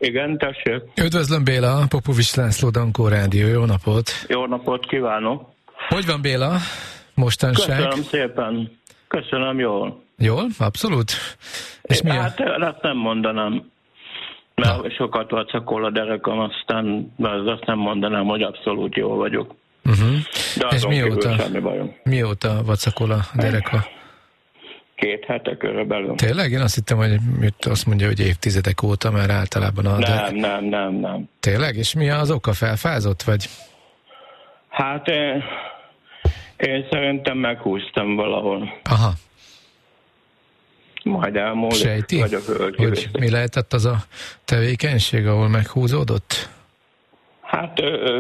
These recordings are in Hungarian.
Igen, tessék. Üdvözlöm, Béla, Popovics László, Dankó Rádió, jó napot! Jó napot kívánok! Hogy van, Béla, mostanság? Köszönöm szépen. Köszönöm, jól. Jól? Abszolút? És mi hát ezt nem mondanám, mert sokat vacakol a derekam, aztán azt nem mondanám, hogy abszolút jól vagyok. De és mióta vacakol a dereka? 2 hete körülbelül. Tényleg? Én azt hittem, hogy azt mondja, hogy évtizedek óta, mert általában a Nem. Tényleg? És mi az oka? Felfázott, vagy? Hát én szerintem meghúztam valahol. Aha. Majd elmúlik. Sejti, hogy mi lehetett az a tevékenység, ahol meghúzódott? Hát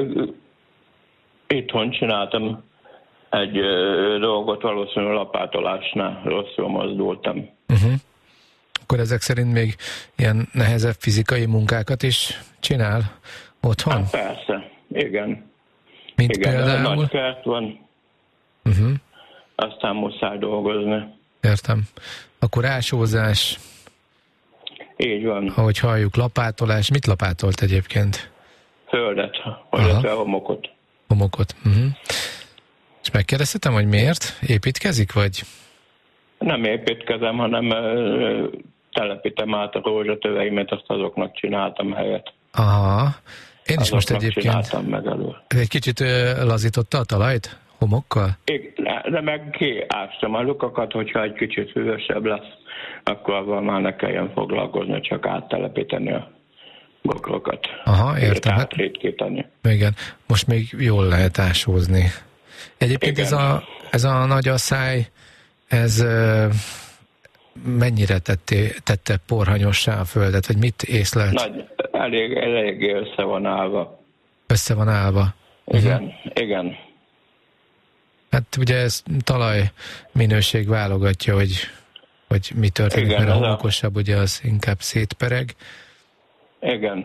itthon csináltam egy dolgot, valószínűleg lapátolásnál rosszul mozdultam. Akkor ezek szerint még ilyen nehezebb fizikai munkákat is csinál otthon? Hát persze, igen. Mint igen, például? Nagy kert van, aztán muszáj dolgozni. Értem. Akkor ásózás. Így van. Ahogy halljuk, lapátolás. Mit lapátolt egyébként? Földet, illetve homokot. Homokot. És megkérdeztetem, hogy miért? Építkezik, vagy? Nem építkezem, hanem telepítem át a rózsatöveimet, azt azoknak csináltam helyet. Aha. Én is azoknak most egyébként. Csináltam meg elő. Egy kicsit lazította a talajt? Homokkal? De meg kiástam a lukakat, hogyha egy kicsit hűvösebb lesz, akkor avval már ne kelljen foglalkozni, csak áttelepíteni a bokrokat. Aha, értem. Átritkítani. Igen, most még jól lehet ásózni. Egyébként ez a nagy asszály, ez mennyire tette porhanyossá a földet, vagy mit észlelt? Elég össze van állva. Össze van állva? Igen. Hát ugye ez talaj minőség válogatja, hogy mi történik, mert a homokosabb ugye az inkább szétpereg. Igen.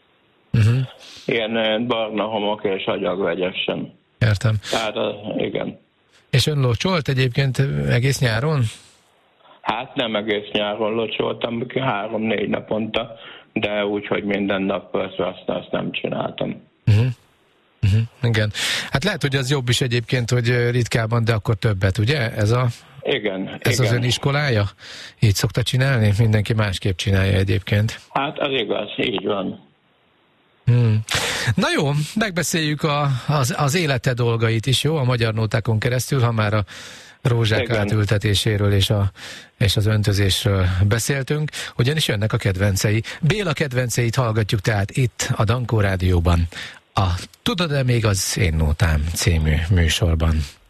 Ilyen barna homok és agyagvegyesen. Értem. Tehát igen. És ön locsolt egyébként egész nyáron? Hát nem egész nyáron locsoltam, 3-4 naponta, de úgy, hogy minden nap azt nem csináltam. Igen. Hát lehet, hogy az jobb is egyébként, hogy ritkában, de akkor többet, ugye? Igen. Az ön iskolája? Így szokta csinálni? Mindenki másképp csinálja egyébként. Hát az igaz, így van. Na jó, megbeszéljük az élete dolgait is, jó? A Magyar Nótákon keresztül, ha már a rózsák átültetéséről és az öntözésről beszéltünk, ugyanis jönnek a kedvencei. Béla kedvenceit hallgatjuk tehát itt a Dankó Rádióban. A Tudod-e még az én nótám című műsorban.